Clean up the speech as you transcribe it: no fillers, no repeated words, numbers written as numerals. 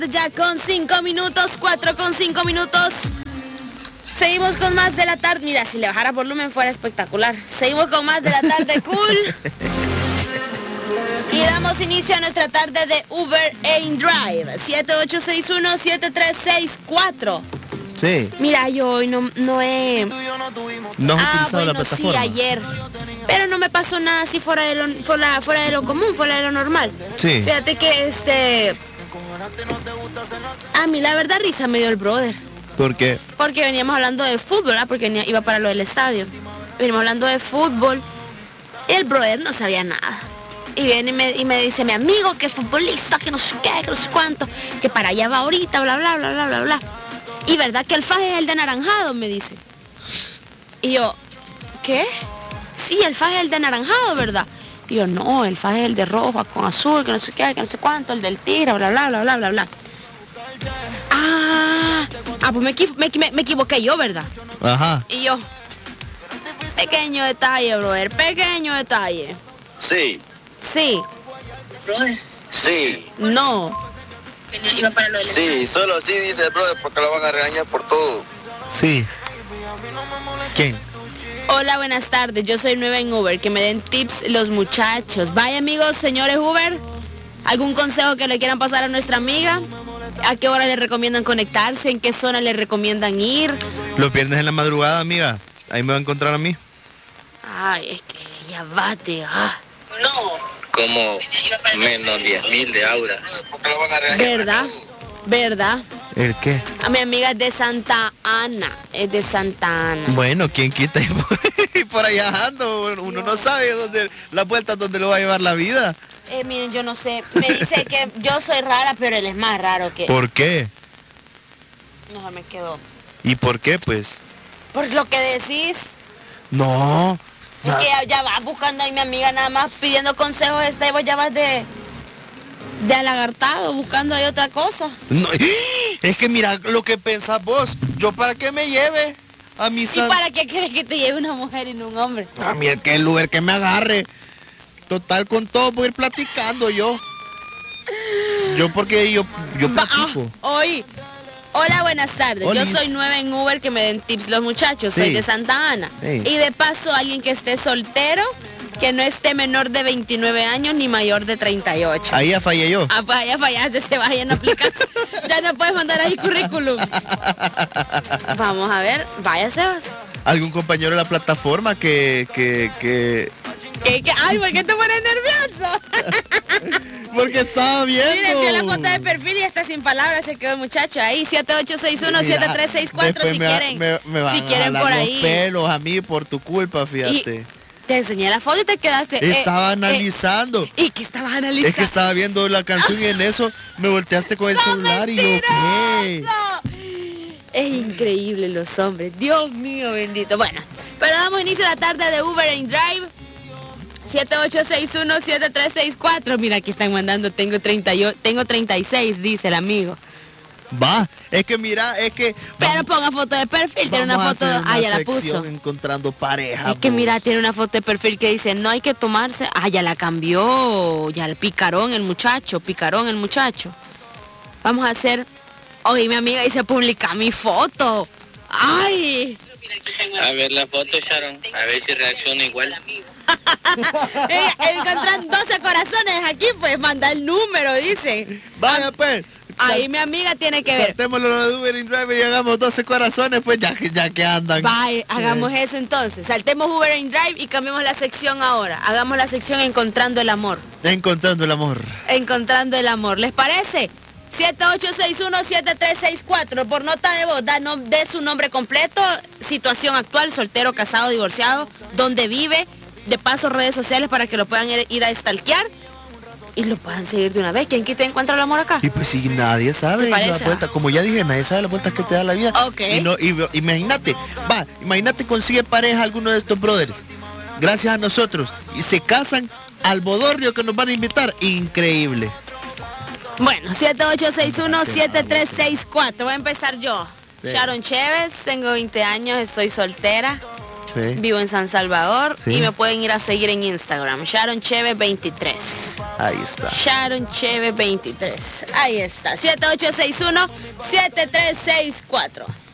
Ya con 5 minutos, 4 con 5 minutos. Seguimos con más de la tarde. Mira, si le bajara volumen fuera espectacular. Seguimos con más de la tarde cool. Y damos inicio a nuestra tarde de Uber and Drive. 7861-7364. Sí. Mira, yo hoy no he... ¿No has utilizado la bueno, plataforma? sí, ayer. Pero no me pasó nada así fuera de lo común, fuera de lo normal. Sí. Fíjate que a mí la verdad risa me dio el brother. ¿Por qué? Porque veníamos hablando de fútbol, ¿verdad? Porque iba para lo del estadio. Veníamos hablando de fútbol. Y el brother no sabía nada. Y viene y me dice, mi amigo, que es futbolista, que no sé qué, que no sé cuánto, que para allá va ahorita, bla, bla, bla, bla, bla, bla. Y verdad que el faje es el de naranjado, me dice. Y yo, ¿qué? Sí, el faje es el de naranjado, ¿verdad? Y yo, no, el faje es el de rojo, con azul, que no sé qué, que no sé cuánto, el del tigre, bla, bla, bla, bla, bla, bla. Pues me equivoqué yo, ¿verdad? Ajá. Y yo, pequeño detalle, brother, pequeño detalle. Sí. Sí. ¿Brother? Sí. No. Sí, solo así dice el brother porque lo van a regañar por todo. Sí. ¿Quién? Hola, buenas tardes, yo soy nueva en Uber, que me den tips los muchachos. Vaya amigos, señores Uber, ¿algún consejo que le quieran pasar a nuestra amiga? ¿A qué hora le recomiendan conectarse? ¿En qué zona le recomiendan ir? Los viernes en la madrugada, amiga. Ahí me va a encontrar a mí. Ay, es que ya bate, No. Como menos 10.000 de aura. ¿Verdad? ¿Verdad? ¿El qué? A mi amiga es de Santa Ana, es de Santa Ana. Bueno, ¿quién quita? Y por allá ando, uno no sabe dónde, la vuelta donde lo va a llevar la vida. Miren, yo no sé, me dice que yo soy rara, pero él es más raro que... ¿Por qué? No, me quedó. ¿Y por qué, pues? Por lo que decís. No. Es que ya vas buscando ahí mi amiga nada más pidiendo consejos y vos ya vas de alagartado buscando ahí otra cosa. No, es que mira lo que pensás vos. ¿Yo para qué me lleve a mi ¿Y para qué quieres que te lleve una mujer y no un hombre? A mí el que el Uber que me agarre. Total, con todo voy a ir platicando yo. Yo porque yo platico. Hoy. Hola, buenas tardes. Olis. Yo soy nueva en Uber, que me den tips los muchachos. Sí. Soy de Santa Ana. Sí. Y de paso, alguien que esté soltero, que no esté menor de 29 años ni mayor de 38. Ahí ya fallé yo. Pues ya fallaste, se vaya, no aplicas. Ya no puedes mandar ahí currículum. Vamos a ver, vaya Sebas. ¿Algún compañero de la plataforma que... Ay, ¿por qué te pones nervioso? Porque estaba viendo. Miren, vio la foto de perfil y está sin palabras, se quedó el muchacho ahí. 7861-7364 si quieren. Me van si a quieren jalar por los ahí. pelos a mí por tu culpa, fíjate. Te enseñé la foto y te quedaste. Estaba analizando. ¿Y qué estabas analizando? Es que estaba viendo la canción y en eso me volteaste con el celular y yo, ¿qué? Es increíble los hombres. Dios mío bendito. Bueno, pero damos inicio a la tarde de Uber and Drive. 7861-7364. Mira, aquí están mandando, tengo 36, dice el amigo. Va, es que mira, es que... Pero ponga foto de perfil, tiene una foto... ya la puso. Encontrando pareja. Es que mira, tiene una foto de perfil que dice, no hay que tomarse... ya la cambió, ya el picarón el muchacho. Vamos a hacer... Oye, mi amiga dice, publica mi foto. ¡Ay! A ver la foto, Sharon, a ver si reacciona igual. Encontran 12 corazones aquí, pues manda el número, dice. Vaya pues. Ahí mi amiga tiene que ver. Saltémoslo de Uber and Drive y hagamos 12 corazones, pues ya que andan. Vaya, hagamos eso entonces. Saltemos Uber and Drive y cambiemos la sección ahora. Hagamos la sección Encontrando el Amor. Encontrando el amor. Encontrando el Amor, ¿les parece? 7861-7364, por nota de voz, de su nombre completo, situación actual, soltero, casado, divorciado, dónde vive, de paso redes sociales para que lo puedan ir a stalkear y lo puedan seguir de una vez. ¿Quién quita encuentra el amor acá? Y pues si nadie sabe la vuelta, como ya dije, nadie sabe la vuelta que te da la vida. Ok. Imagínate consigue pareja alguno de estos brothers, gracias a nosotros, y se casan al bodorrio que nos van a invitar, increíble. Bueno, 7861-7364. Voy a empezar yo. Sí. Sharon Chévez, tengo 20 años, estoy soltera. Sí. Vivo en San Salvador, Sí. y me pueden ir a seguir en Instagram, Sharon Cheve 23. Ahí está. Sharon Cheve 23. Ahí está. 7861-7364.